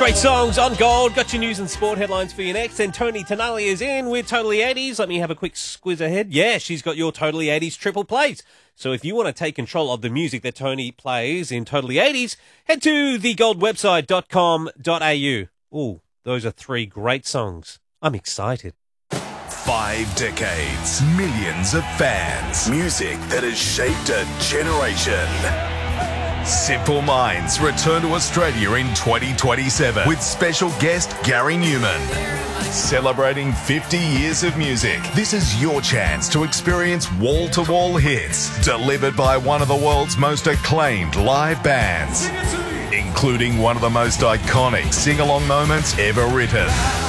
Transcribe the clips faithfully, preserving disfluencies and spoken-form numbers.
Great songs on Gold. Got your news and sport headlines for you next. And Tony Tonali is in with Totally eighties. Let me have a quick squiz ahead. Yeah, she's got your Totally eighties triple plays. So if you want to take control of the music that Tony plays in Totally eighties, head to the gold website dot com dot a u. Ooh, those are three great songs. I'm excited. Five decades, millions of fans, music that has shaped a generation. Simple Minds return to Australia in twenty twenty-seven with special guest Gary Newman. Celebrating fifty years of music, this is your chance to experience wall-to-wall hits delivered by one of the world's most acclaimed live bands, including one of the most iconic sing-along moments ever written.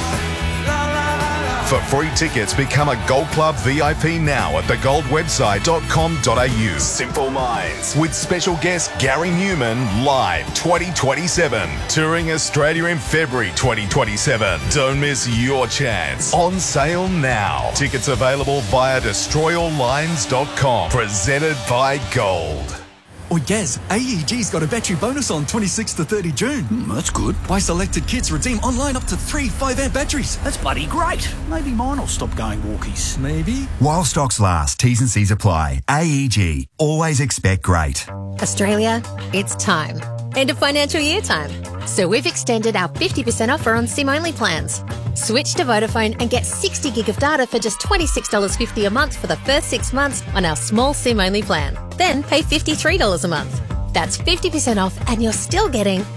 For free tickets, become a Gold Club V I P now at the gold website dot com dot a u. Simple Minds with special guest Gary Newman live twenty twenty-seven. Touring Australia in February twenty twenty-seven. Don't miss your chance. On sale now. Tickets available via destroy all lines dot com. Presented by Gold. Oh, Gaz, A E G's got a battery bonus on twenty-sixth to thirtieth of June. Mm, that's good. Buy selected kits, redeem online up to three five amp batteries. That's bloody great. Maybe mine will stop going walkies. Maybe. While stocks last, T's and C's apply. A E G. Always expect great. Australia, it's time. End of financial year time. So we've extended our fifty percent offer on SIM-only plans. Switch to Vodafone and get sixty gig of data for just twenty-six dollars fifty a month for the first six months on our small SIM-only plan. Then pay fifty-three dollars a month. That's fifty percent off and you're still getting